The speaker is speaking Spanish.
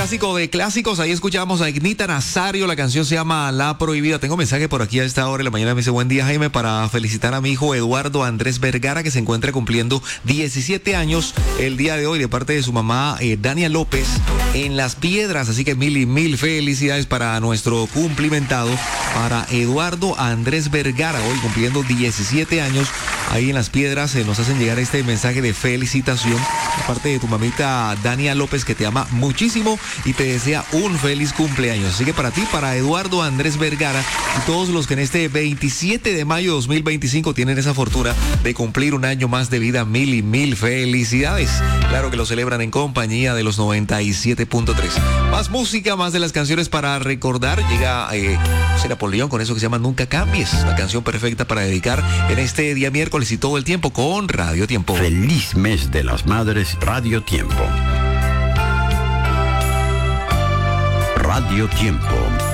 clásico de clásicos. Ahí escuchamos a Ignita Nazario. La canción se llama La Prohibida. Tengo mensaje por aquí a esta hora de la mañana. Me dice: buen día, Jaime, para felicitar a mi hijo Eduardo Andrés Vergara, que se encuentra cumpliendo 17 años el día de hoy, de parte de su mamá Dania López en Las Piedras. Así que mil y mil felicidades para nuestro cumplimentado, para Eduardo Andrés Vergara, hoy cumpliendo 17 años ahí en Las Piedras. Nos hacen llegar este mensaje de felicitación de parte de tu mamita Dania López, que te ama muchísimo y te desea un feliz cumpleaños. Así que para ti, para Eduardo Andrés Vergara y todos los que en este 27 de mayo de 2025 tienen esa fortuna de cumplir un año más de vida, mil y mil felicidades. Claro que lo celebran en compañía de los 97.3. Más música, más de las canciones para recordar. Llega José Napoleón con eso que se llama Nunca Cambies, la canción perfecta para dedicar en este día miércoles y todo el tiempo con Radio Tiempo. Feliz mes de las madres, Radio Tiempo. Radio Tiempo.